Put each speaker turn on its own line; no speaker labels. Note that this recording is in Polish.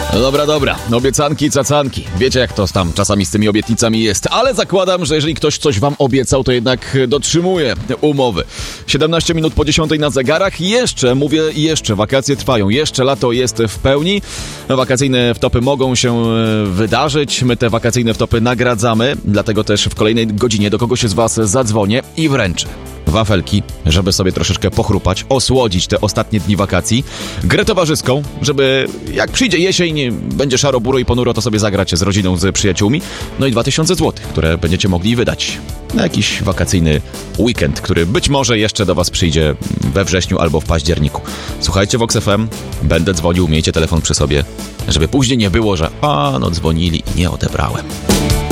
Dobra. Obiecanki, cacanki. Wiecie, jak to tam czasami z tymi obietnicami jest. Ale zakładam, że jeżeli ktoś coś wam obiecał, to jednak dotrzymuje umowy. 17 minut po 10 na zegarach. Jeszcze, wakacje trwają. Jeszcze lato jest w pełni. Wakacyjne wtopy mogą się wydarzyć. My te wakacyjne wtopy nagradzamy. Dlatego też w kolejnej godzinie do kogoś z was zadzwonię i wręczę wafelki, żeby sobie troszeczkę pochrupać, osłodzić te ostatnie dni wakacji. Grę towarzyską, żeby jak przyjdzie jesień, będzie szaro, buro i ponuro, to sobie zagrać z rodziną, z przyjaciółmi. No i 2000 zł, które będziecie mogli wydać na jakiś wakacyjny weekend, który być może jeszcze do was przyjdzie we wrześniu albo w październiku. Słuchajcie Vox FM, będę dzwonił, miejcie telefon przy sobie, żeby później nie było, że dzwonili i nie odebrałem.